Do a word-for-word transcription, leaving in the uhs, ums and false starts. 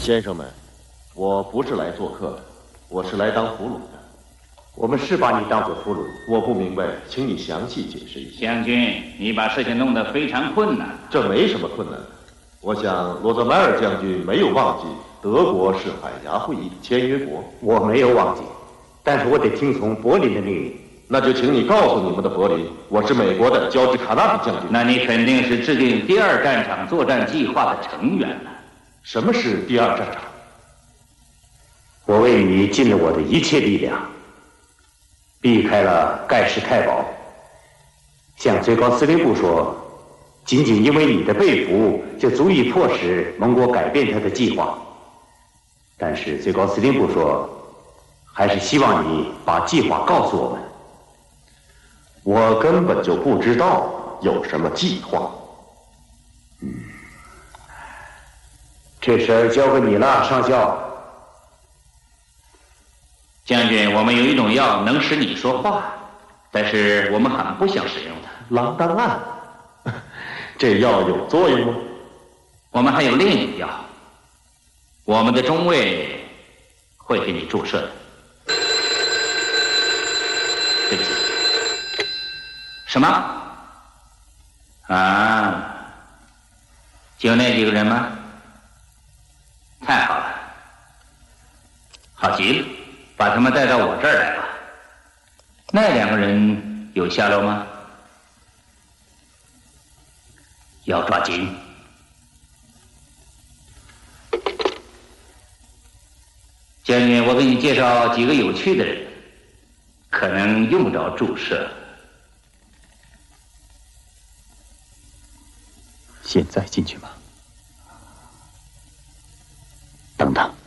先生们，我不是来做客的，我是来当俘虏的。 我们是把你当作俘虏。 我不明白，请你详细解释一下。 将军，你把事情弄得非常困难。 这没什么困难的。我想罗德迈尔将军没有忘记，德国是海牙会议的签约国。 我没有忘记，但是我得听从柏林的命令。 那就请你告诉你们的柏林，我是美国的乔治卡纳比将军。 那你肯定是制定第二战场作战计划的成员了。 什么是第二战场？ 我为你尽了我的一切力量，避开了盖世太保。向最高司令部说，仅仅因为你的被俘，就足以迫使盟国改变他的计划。但是最高司令部说，还是希望你把计划告诉我们。 我根本就不知道有什么计划。 嗯，这事儿交给你了，上校。 将军，我们有一种药能使你说话，但是我们很不想使用它。 狼丹胺，这药有作用吗？ 我们还有另一种药，我们的中尉会给你注射的。对不起。什么？啊，就那几个人吗？太好了，好极了，把他们带到我这儿来吧。那两个人有下落吗？要抓紧。将军，我给你介绍几个有趣的人，可能用不着注射。 现在进去吗？ 等等。